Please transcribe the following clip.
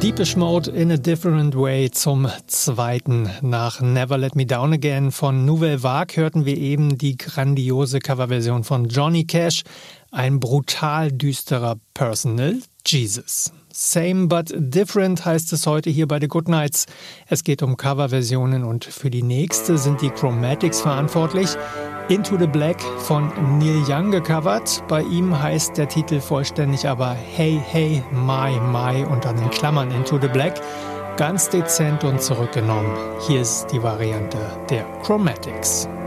Depeche Mode in a Different Way zum zweiten. Nach Never Let Me Down Again von Nouvelle Vague hörten wir eben die grandiose Coverversion von Johnny Cash, ein brutal düsterer Personal Jesus. Same but different heißt es heute hier bei The Goodnights. Es geht um Coverversionen und für die nächste sind die Chromatics verantwortlich. Into the Black von Neil Young gecovert. Bei ihm heißt der Titel vollständig aber Hey Hey My My unter den Klammern Into the Black. Ganz dezent und zurückgenommen. Hier ist die Variante der Chromatics.